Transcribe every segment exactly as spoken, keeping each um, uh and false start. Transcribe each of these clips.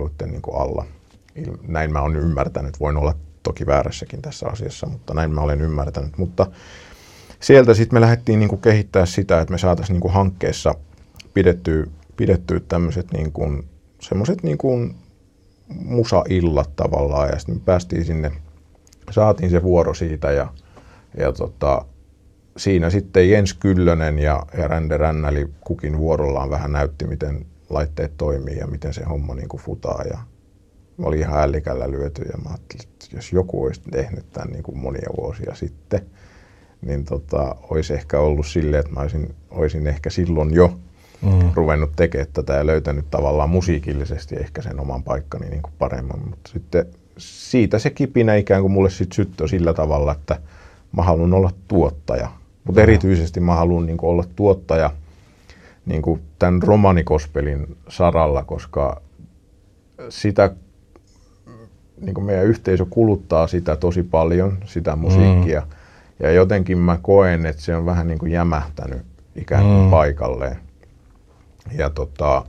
palveluiden niin kuin alla. Näin mä olen ymmärtänyt. Voin olla toki väärässäkin tässä asiassa, mutta näin mä olen ymmärtänyt. Mutta sieltä sitten me lähdettiin niin kuin kehittämään sitä, että me saataisiin niin kuin hankkeessa pidettyä, pidettyä tämmöiset niin kuin, semmoiset niin kuin musaillat tavallaan. Ja sitten me päästiin sinne, saatiin se vuoro siitä ja, ja tota, siinä sitten Jens Kyllönen ja, ja Rände Rännäli kukin vuorollaan vähän näytti, miten laitteet toimii ja miten se homma niin kuin futaa. Ja mä olin ihan ällikällä lyöty ja mä ajattelin, että jos joku olisi tehnyt tämän niin kuin monia vuosia sitten, niin tota, olisi ehkä ollut silleen, että mä olisin, olisin ehkä silloin jo mm. ruvennut tekemään tätä ja löytänyt tavallaan musiikillisesti ehkä sen oman paikkani niin kuin paremmin. Mutta sitten siitä se kipinä ikään kuin mulle sitten syttyi sillä tavalla, että mä haluan olla tuottaja. Mutta erityisesti mä haluan niin kuin olla tuottaja niin kuin tämän romanikospelin saralla, koska sitä niin kuin meidän yhteisö kuluttaa sitä tosi paljon, sitä musiikkia. Mm. Ja jotenkin mä koen, että se on vähän niin kuin jämähtänyt ikään kuin mm. paikalleen. Ja tota,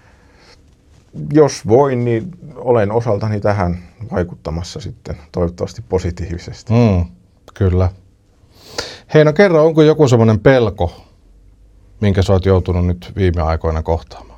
jos voin, niin olen osaltani tähän vaikuttamassa sitten toivottavasti positiivisesti. Mm, kyllä. Hei, no kerro, onko joku semmoinen pelko, minkä sä oot joutunut nyt viime aikoina kohtaamaan?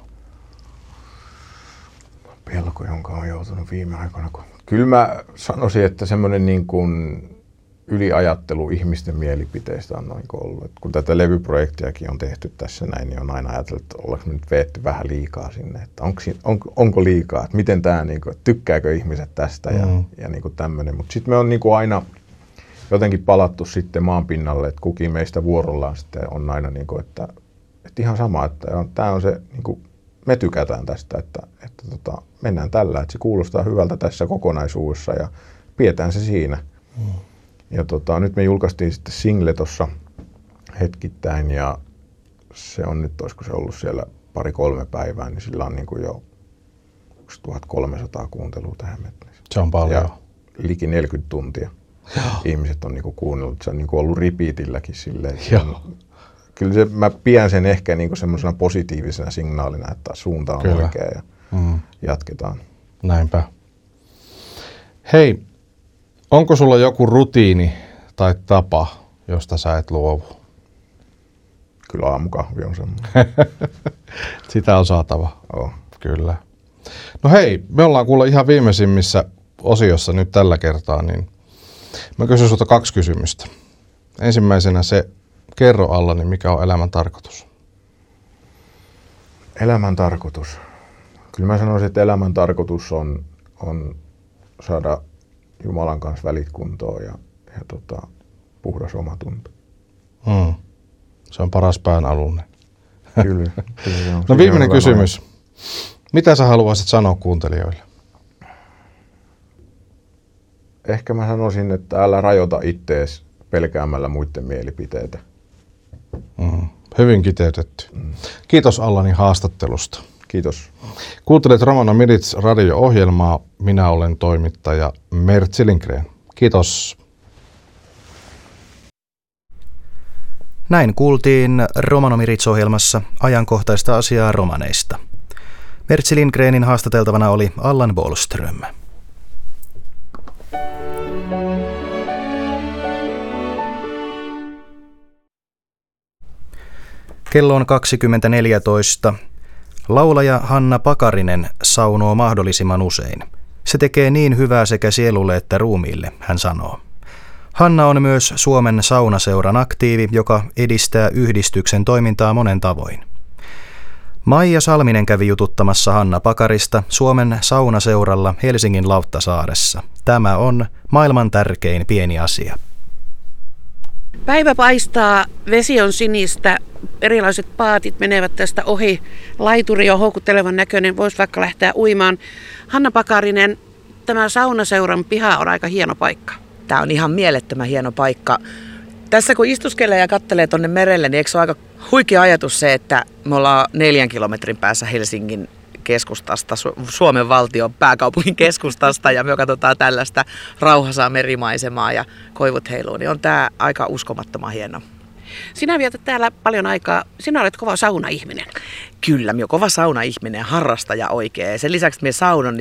Pelko, jonka olen joutunut viime aikoina kohtaamaan. Kyllä mä sanoisin, että semmoinen niin kuin yliajattelu ihmisten mielipiteistä on noin ollut. Et kun tätä levyprojektiakin on tehty tässä näin, niin on aina ajatellut, että ollaanko me nyt veetty vähän liikaa sinne. Että onko, onko, onko liikaa, että miten tämä, niin kuin, tykkääkö ihmiset tästä ja, mm. ja niin kuin tämmöinen. Mutta sitten me on niin kuin aina jotenkin palattu sitten maan pinnalle, että kukin meistä vuorollaan sitten on aina niin kuin, että, että ihan sama, että tämä on se, niin kuin, me tykätään tästä, että, että tota, mennään tällä, että se kuulostaa hyvältä tässä kokonaisuudessa ja pidetään se siinä. Mm. Ja tota, nyt me julkaistiin sitten single tuossa hetkittäin ja se on nyt, olisiko se ollut siellä pari-kolme päivää, niin sillä on niin kuin jo tuhatkolmesataa kuuntelua tähän mennessä. Se on paljon. Ja liki neljäkymmentä tuntia. Joo. Ihmiset on niin kuin kuunnellut, se on niin kuin ollut repeatilläkin silleen. Kyllä se, mä pidän sen ehkä niin kuin semmoisena positiivisena signaalina, että suunta on Kyllä. oikea ja mm. jatketaan. Näinpä. Hei, onko sulla joku rutiini tai tapa, josta sä et luovu? Kyllä aamukahvi on semmoinen. Sitä on saatava. Oh. Kyllä. No hei, me ollaan kuulla ihan viimeisimmissä osiossa nyt tällä kertaa, niin mä kysyn sulta kaksi kysymystä. Ensimmäisenä se, kerro Allani, mikä on elämän tarkoitus? Elämän tarkoitus. Kyllä mä sanoisin, että elämän tarkoitus on, on saada Jumalan kanssa välit kuntoon ja, ja tota, puhdas omatunto. Hmm. Se on paras pään alunne. Kyllä. kyllä se on. No viimeinen kysymys. Aina. Mitä sä haluaisit sanoa kuuntelijoille? Ehkä mä sanoisin, että älä rajoita ittees pelkäämällä muiden mielipiteitä. Mm. Hyvin kiteytetty. Mm. Kiitos Allani haastattelusta. Kiitos. Kuuntelet Romano Midits radio-ohjelmaa. Minä olen toimittaja Mertsi Lindgren. Kiitos. Näin kuultiin Romano Midits-ohjelmassa ajankohtaista asiaa romaneista. Mertsi Lindgrenin haastateltavana oli Allan Bohlström. Kello on kaksikymmentä neljätoista. Laulaja Hanna Pakarinen saunoo mahdollisimman usein. Se tekee niin hyvää sekä sielulle että ruumiille, hän sanoo. Hanna on myös Suomen saunaseuran aktiivi, joka edistää yhdistyksen toimintaa monen tavoin. Maija Salminen kävi jututtamassa Hanna Pakarista Suomen saunaseuralla Helsingin Lauttasaaressa. Tämä on maailman tärkein pieni asia. Päivä paistaa, vesi on sinistä, erilaiset paatit menevät tästä ohi, laituri on houkuttelevan näköinen, voisi vaikka lähteä uimaan. Hanna Pakarinen, tämä saunaseuran piha on aika hieno paikka. Tämä on ihan mielettömän hieno paikka. Tässä kun istuskelee ja katselee tuonne merelle, niin eikö se ole aika huikea ajatus se, että me ollaan neljän kilometrin päässä Helsingin keskustasta, Su- Suomen valtion pääkaupungin keskustasta ja me katsotaan tällaista rauhasaa merimaisemaa ja koivut heiluu, niin on tämä aika uskomattoman hieno. Sinä vietät täällä paljon aikaa. Sinä olet kova saunaihminen. Kyllä, minä olen kova saunaihminen, harrastaja oikein. Sen lisäksi, että minä saunon,